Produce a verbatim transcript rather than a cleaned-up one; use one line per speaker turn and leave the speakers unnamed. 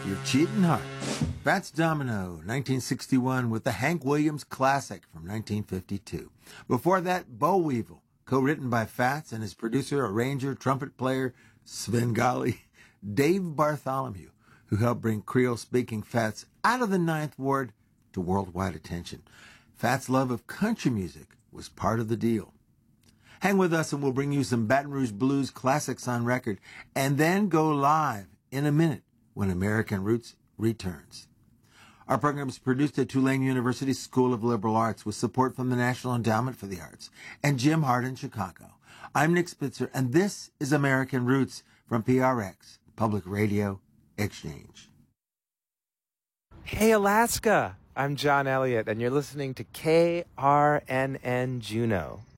Your Cheating Heart. Fats Domino, nineteen sixty-one, with the Hank Williams Classic from nineteen fifty-two. Before that, Boll Weevil, co-written by Fats and his producer, arranger, trumpet player, Svengali, Dave Bartholomew, who helped bring Creole-speaking Fats out of the Ninth Ward to worldwide attention. Fats' love of country music was part of the deal. Hang with us and we'll bring you some Baton Rouge Blues classics on record, and then go live in a minute when American Roots returns. Our program is produced at Tulane University School of Liberal Arts with support from the National Endowment for the Arts and Jim Hart in Chicago. I'm Nick Spitzer, and this is American Roots from P R X, Public Radio Exchange.
Hey, Alaska! I'm John Elliott, and you're listening to K R N N Juneau,